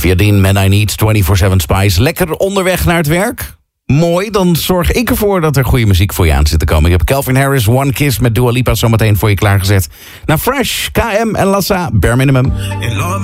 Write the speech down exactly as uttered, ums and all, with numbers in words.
Via Dean, Man I Need, vierentwintig zeven Spice. Lekker onderweg naar het werk? Mooi, dan zorg ik ervoor dat er goede muziek voor je aan zit te komen. Ik heb Calvin Harris, One Kiss met Dua Lipa zometeen voor je klaargezet. Nou, Fresh, K M en Lassa, Bare Minimum.